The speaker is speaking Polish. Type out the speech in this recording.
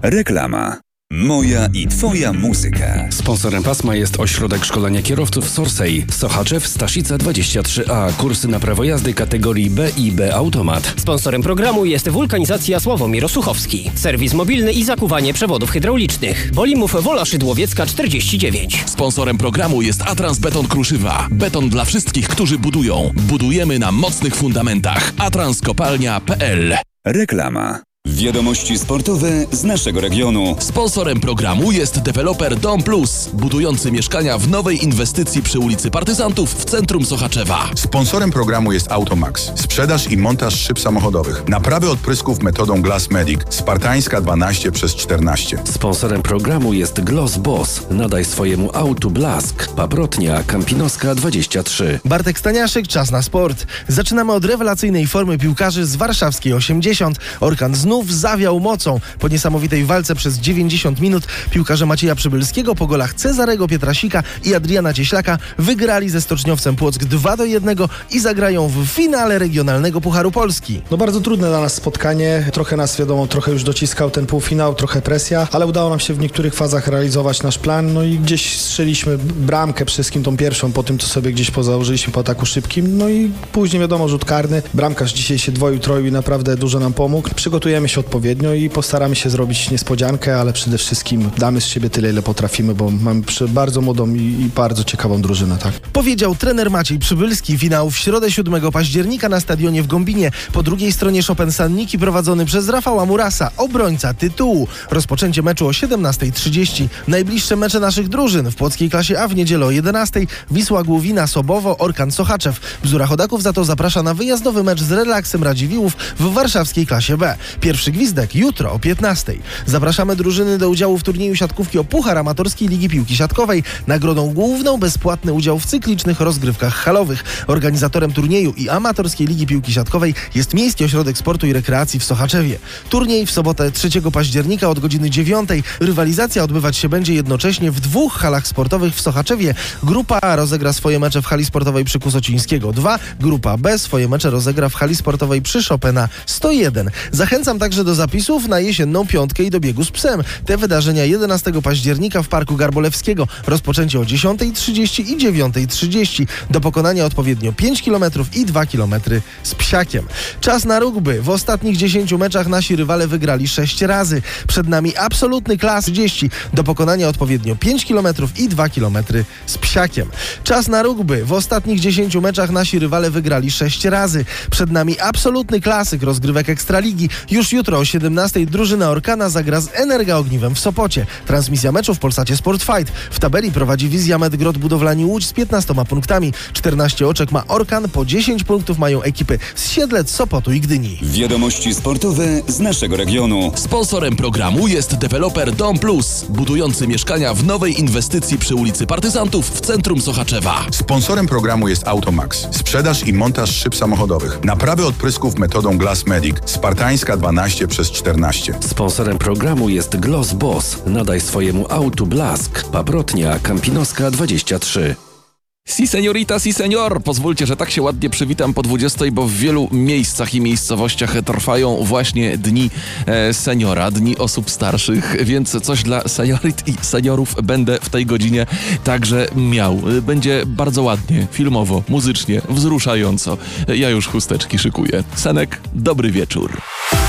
Reklama. Moja i Twoja muzyka. Sponsorem pasma jest Ośrodek Szkolenia Kierowców Sorsej. Sochaczew, Staszica 23A. Kursy na prawo jazdy kategorii B i B Automat. Sponsorem programu jest Wulkanizacja Sławomir Osuchowski. Serwis mobilny i zakuwanie przewodów hydraulicznych. Bolimów Wola Szydłowiecka 49. Sponsorem programu jest Atrans Beton Kruszywa. Beton dla wszystkich, którzy budują. Budujemy na mocnych fundamentach. atranskopalnia.pl. Reklama. Wiadomości sportowe z naszego regionu. Sponsorem programu jest deweloper Dom Plus, budujący mieszkania w nowej inwestycji przy ulicy Partyzantów w centrum Sochaczewa. Sponsorem programu jest Automax. Sprzedaż i montaż szyb samochodowych. Naprawy odprysków metodą Glass Medic. Spartańska 12/14. Sponsorem programu jest Gloss Boss. Nadaj swojemu autu blask. Paprotnia, Kampinoska 23. Bartek Staniaszek, czas na sport. Zaczynamy od rewelacyjnej formy piłkarzy z warszawskiej 80. Orkan znów zawiał mocą. Po niesamowitej walce przez 90 minut piłkarze Macieja Przybylskiego po golach Cezarego Pietrasika i Adriana Cieślaka wygrali ze Stoczniowcem Płock 2-1 i zagrają w finale regionalnego Pucharu Polski. Bardzo trudne dla nas spotkanie. Trochę nas, wiadomo, trochę już dociskał ten półfinał, trochę presja, ale udało nam się w niektórych fazach realizować nasz plan, i gdzieś strzeliśmy bramkę, przede wszystkim tą pierwszą, po tym co sobie gdzieś pozałożyliśmy po ataku szybkim, i później wiadomo, rzut karny. Bramkarz dzisiaj się dwoił, troił i naprawdę dużo nam pomógł. Przygotujemy się odpowiednio i postaramy się zrobić niespodziankę, ale przede wszystkim damy z siebie tyle, ile potrafimy, bo mamy bardzo młodą i bardzo ciekawą drużynę, tak? Powiedział trener Maciej Przybylski. Finał w środę 7 października na stadionie w Gąbinie. Po drugiej stronie Chopin Sanniki prowadzony przez Rafała Murasa, obrońca tytułu. Rozpoczęcie meczu o 17:30. Najbliższe mecze naszych drużyn. W płockiej klasie A w niedzielę o 11:00 Wisła Główina Sobowo, Orkan Sochaczew. Bzura Chodaków za to zaprasza na wyjazdowy mecz z Relaksem Radziwiłłów w warszawskiej klasie B. Pierwszy gwizdek jutro o 15:00. Zapraszamy drużyny do udziału w turnieju siatkówki o Puchar Amatorskiej Ligi Piłki Siatkowej. Nagrodą główną bezpłatny udział w cyklicznych rozgrywkach halowych. Organizatorem turnieju i Amatorskiej Ligi Piłki Siatkowej jest Miejski Ośrodek Sportu i Rekreacji w Sochaczewie. Turniej w sobotę 3 października od godziny 9:00. Rywalizacja odbywać się będzie jednocześnie w 2 halach sportowych w Sochaczewie. Grupa A rozegra swoje mecze w hali sportowej przy Kusocińskiego 2. Grupa B swoje mecze rozegra w hali sportowej przy Chopina 101. Zachęcam także do zapisów na jesienną piątkę i do biegu z psem. Te wydarzenia 11 października w Parku Garbolewskiego. Rozpoczęcie o 10:30 i 9:30. Do pokonania odpowiednio 5 km i 2 km z psiakiem. Czas na rugby. W ostatnich 10 meczach nasi rywale wygrali 6 razy. Przed nami absolutny klas 30. Do pokonania odpowiednio 5 km i 2 km z psiakiem. Czas na rugby. W ostatnich 10 meczach nasi rywale wygrali 6 razy. Przed nami absolutny klasyk rozgrywek Ekstraligi. Już jutro o 17:00 drużyna Orkana zagra z Energa Ogniwem w Sopocie. Transmisja meczu w Polsacie Sport Fight. W tabeli prowadzi Wizja Medgrod Budowlani Łódź z 15 punktami. 14 oczek ma Orkan, po 10 punktów mają ekipy z Siedlec, Sopotu i Gdyni. Wiadomości sportowe z naszego regionu. Sponsorem programu jest deweloper Dom Plus, budujący mieszkania w nowej inwestycji przy ulicy Partyzantów w centrum Sochaczewa. Sponsorem programu jest Automax. Sprzedaż i montaż szyb samochodowych. Naprawy odprysków metodą Glass Medic. Spartańska 12/14. Sponsorem programu jest Gloss Boss. Nadaj swojemu autu blask. Paprotnia, Kampinoska 23. Si señorita, si señor! Pozwólcie, że tak się ładnie przywitam po 20:00, bo w wielu miejscach i miejscowościach trwają właśnie dni seniora, dni osób starszych, więc coś dla seniorit i seniorów będę w tej godzinie także miał. Będzie bardzo ładnie, filmowo, muzycznie, wzruszająco. Ja już chusteczki szykuję. Senek, dobry wieczór.